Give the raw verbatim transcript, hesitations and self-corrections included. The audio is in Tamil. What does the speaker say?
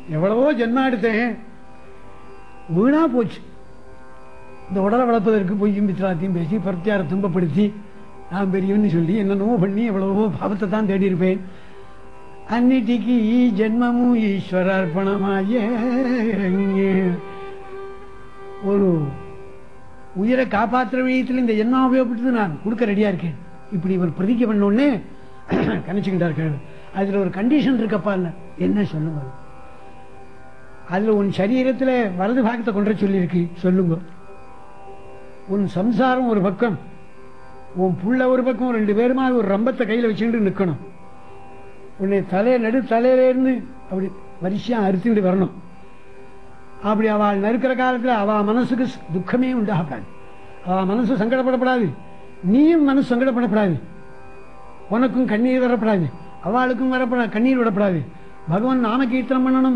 எவ்வளவோ ஜென்மா எடுத்தேன், வீணா போச்சு. இந்த உடலை வளர்ப்பதற்கு பொய்யும் பித்ராத்தையும் பேசி பிரத்தியார துன்பப்படுத்தி நான் பெரியவன்னு சொல்லி என்னென்னவோ பண்ணி எவ்வளவோ பாவத்தை தான் தேடி இருப்பேன். அன்னிட்டிக்கு ஜென்மமும் ஈஸ்வரார்ப்பணமாய ஒரு உயிரை காப்பாற்றுற விஷயத்தில் இந்த ஜென்மம் உபயோகப்பட்டது நான் கொடுக்க ரெடியா இருக்கேன். இப்படி ஒரு பிரதிக்கை பண்ணோடனே கணிச்சுக்கிட்டார்கள். அதுல ஒரு கண்டிஷன் இருக்கப்பா, என்ன சொல்லுங்க. அதுல உன் சரீரத்தில் வலது பாகத்தை கொண்டு சொல்லியிருக்கு, சொல்லுங்க. உன் சம்சாரம் ஒரு பக்கம், உன் புள்ள ஒரு பக்கம், ரெண்டு பேருமா ஒரு ரம்பத்தை கையில் வச்சுக்கிட்டு நிற்கணும். உன்னை தலையை நடு தலையில இருந்து அப்படி வரிசையா அறுத்துக்கிட்டு வரணும். அப்படி அவள் நறுக்கிற காலத்தில் அவள் மனசுக்கு துக்கமே உண்டாகப்படாது, அவள் மனசு சங்கடப்படப்படாது, நீயும் மனசு சங்கடப்படப்படாது, உனக்கும் கண்ணீர் வரப்படாது, அவளுக்கும் வரப்படாது, கண்ணீர் விடப்படாது. பகவான் நாம கீர்த்தனம் பண்ணணும்.